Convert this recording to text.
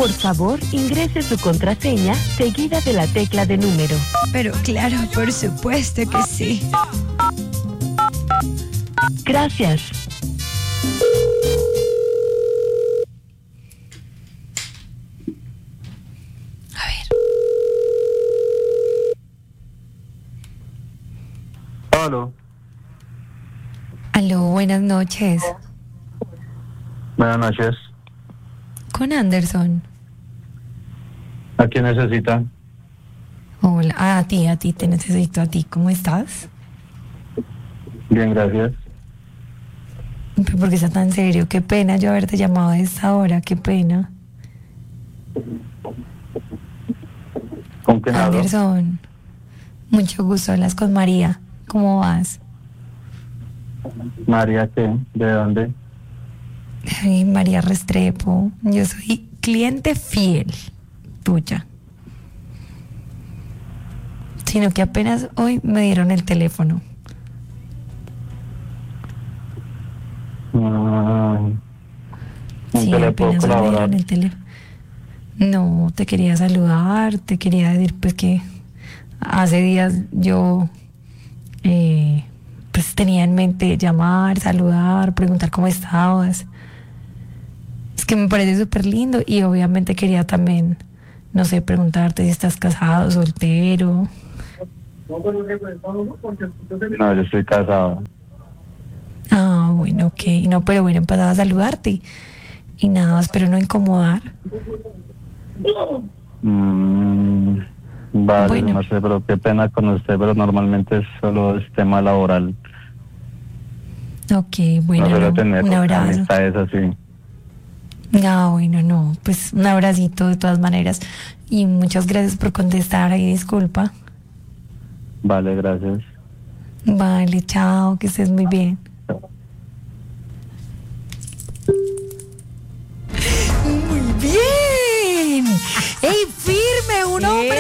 Por favor, ingrese su contraseña seguida de la tecla de número. Pero claro, por supuesto que sí. Gracias. A ver. Aló. Aló, buenas noches. Buenas noches. Con Anderson. ¿A quién necesita? Hola, a ti te necesito, a ti. ¿Cómo estás? Bien, gracias. ¿Por qué está tan serio? Qué pena yo haberte llamado a esta hora, qué pena. ¿Con quién hablo? Anderson, mucho gusto, hablas con María. ¿Cómo vas? María, ¿qué? ¿De dónde? Ay, María Restrepo, yo soy cliente fiel tuya. Sino que apenas hoy me dieron el teléfono. ¿En Sí, qué le puedo apenas hoy me colaborar? dieron el teléfono. No, te quería saludar, te quería decir pues que hace días yo pues tenía en mente llamar, saludar, preguntar cómo estabas. Es que me parece súper lindo y obviamente quería también, no sé, preguntarte si estás casado, soltero. No, yo estoy casado. Ah, bueno, ok. No, pero bueno, empezaba a saludarte y nada, espero no incomodar. Vale, Bueno. no sé, pero qué pena con usted, pero normalmente es solo es tema laboral. Ok, bueno, No suelo no, tener un abrazo. amistades así. No, bueno, no, pues un abracito de todas maneras y muchas gracias por contestar y disculpa. Vale, gracias. Vale, chao, que estés muy bien.